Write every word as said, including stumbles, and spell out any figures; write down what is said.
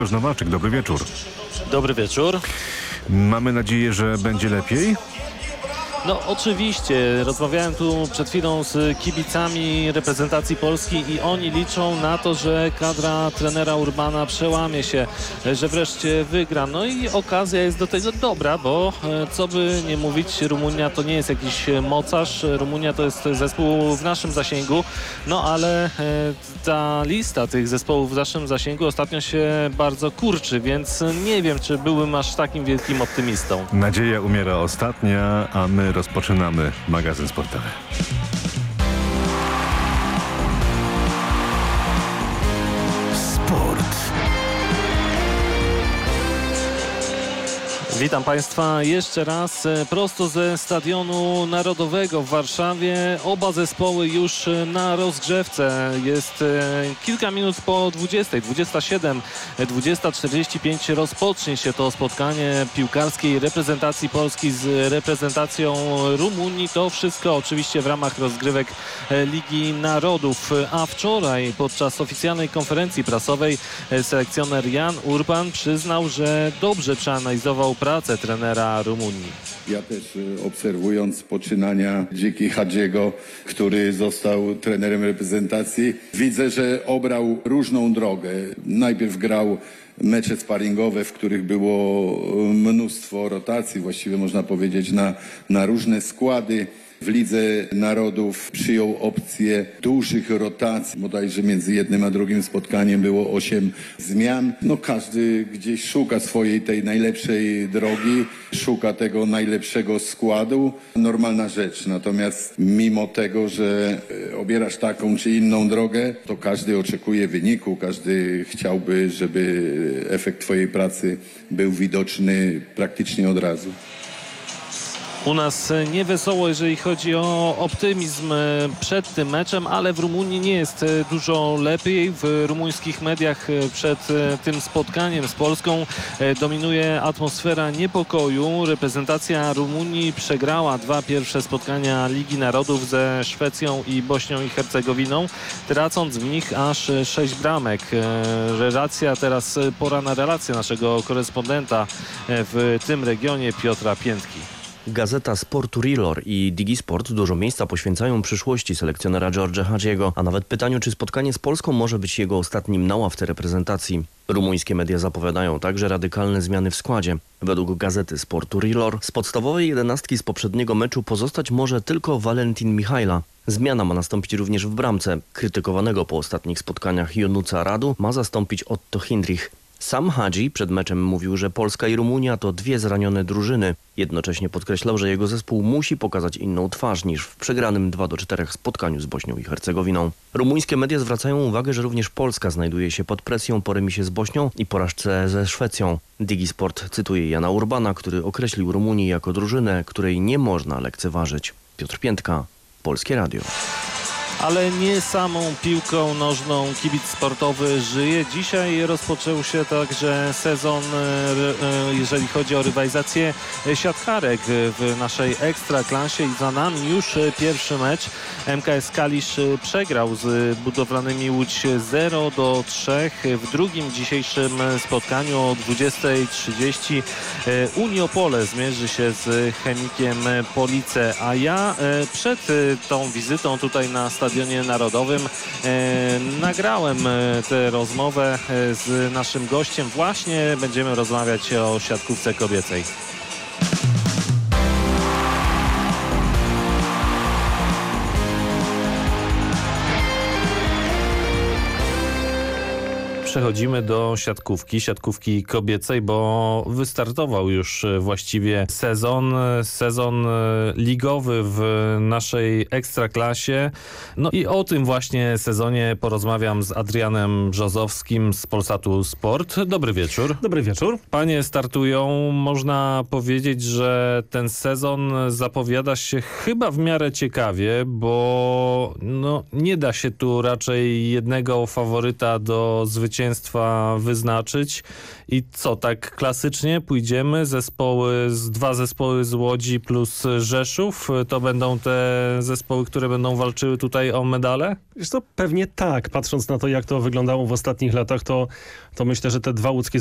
Nowaczyk, dobry wieczór. Dobry wieczór. Mamy nadzieję, że będzie lepiej? No oczywiście, rozmawiałem tu przed chwilą z kibicami reprezentacji Polski i oni liczą na to, że kadra trenera Urbana przełamie się, że wreszcie wygra. No i okazja jest do tego dobra, bo co by nie mówić, Rumunia to nie jest jakiś mocarz, Rumunia to jest zespół w naszym zasięgu, no ale ta lista tych zespołów w naszym zasięgu ostatnio się bardzo kurczy, więc nie wiem, czy byłbym aż takim wielkim optymistą. Nadzieja umiera ostatnia, a my rozpoczynamy magazyn sportowy. Sport. Witam Państwa jeszcze raz prosto ze Stadionu Narodowego w Warszawie. Oba zespoły już na rozgrzewce. Jest kilka minut po dwudziestej, dwudziesta siedem, dwudziesta czterdzieści pięć rozpocznie się to spotkanie piłkarskiej reprezentacji Polski z reprezentacją Rumunii. To wszystko oczywiście w ramach rozgrywek Ligi Narodów. A wczoraj podczas oficjalnej konferencji prasowej selekcjoner Jan Urban przyznał, że dobrze przeanalizował pracę trenera Rumunii. Ja też obserwując poczynania Dziki Hadziego, który został trenerem reprezentacji, widzę, że obrał różną drogę. Najpierw grał mecze sparingowe, w których było mnóstwo rotacji, właściwie można powiedzieć na, na różne składy. W Lidze Narodów przyjął opcję dużych rotacji, bodajże między jednym a drugim spotkaniem było osiem zmian. No każdy gdzieś szuka swojej tej najlepszej drogi, szuka tego najlepszego składu. Normalna rzecz, natomiast mimo tego, że obierasz taką czy inną drogę, to każdy oczekuje wyniku, każdy chciałby, żeby efekt twojej pracy był widoczny praktycznie od razu. U nas niewesoło, jeżeli chodzi o optymizm przed tym meczem, ale w Rumunii nie jest dużo lepiej. W rumuńskich mediach przed tym spotkaniem z Polską dominuje atmosfera niepokoju. Reprezentacja Rumunii przegrała dwa pierwsze spotkania Ligi Narodów ze Szwecją i Bośnią i Hercegowiną, tracąc w nich aż sześć bramek. Relacja, teraz pora na relację naszego korespondenta w tym regionie, Piotra Piętki. Gazeta Sportu Rilor i Digisport dużo miejsca poświęcają przyszłości selekcjonera George'a Hadziego, a nawet pytaniu, czy spotkanie z Polską może być jego ostatnim na ławce reprezentacji. Rumuńskie media zapowiadają także radykalne zmiany w składzie. Według Gazety Sportu Rilor z podstawowej jedenastki z poprzedniego meczu pozostać może tylko Valentin Mihaila. Zmiana ma nastąpić również w bramce. Krytykowanego po ostatnich spotkaniach Ionuca Radu ma zastąpić Otto Hindrich. Sam Hadzi przed meczem mówił, że Polska i Rumunia to dwie zranione drużyny. Jednocześnie podkreślał, że jego zespół musi pokazać inną twarz niż w przegranym dwa do czterech spotkaniu z Bośnią i Hercegowiną. Rumuńskie media zwracają uwagę, że również Polska znajduje się pod presją po remisie z Bośnią i porażce ze Szwecją. Digisport cytuje Jana Urbana, który określił Rumunię jako drużynę, której nie można lekceważyć. Piotr Piętka, Polskie Radio. Ale nie samą piłką nożną kibic sportowy żyje. Dzisiaj rozpoczął się także sezon, jeżeli chodzi o rywalizację siatkarek w naszej ekstraklasie i za nami już pierwszy mecz. M K S Kalisz przegrał z budowlanymi Łódź zero do trzech. W drugim dzisiejszym spotkaniu o dwudziestej trzydzieści Uniopole zmierzy się z Chemikiem Police, a ja przed tą wizytą tutaj na Stadionie Narodowym e, nagrałem e, tę rozmowę e, z naszym gościem. Właśnie będziemy rozmawiać o siatkówce kobiecej. Przechodzimy do siatkówki, siatkówki kobiecej, bo wystartował już właściwie sezon, sezon ligowy w naszej ekstraklasie. No i o tym właśnie sezonie porozmawiam z Adrianem Brzozowskim z Polsatu Sport. Dobry wieczór. Dobry wieczór. Panie startują, można powiedzieć, że ten sezon zapowiada się chyba w miarę ciekawie, bo no, nie da się tu raczej jednego faworyta do zwycięstwa zwycięstwa wyznaczyć. I co, tak klasycznie pójdziemy, zespoły, z, dwa zespoły z Łodzi plus Rzeszów, to będą te zespoły, które będą walczyły tutaj o medale? Wiesz to pewnie tak. Patrząc na to, jak to wyglądało w ostatnich latach, to, to myślę, że te dwa łódzkie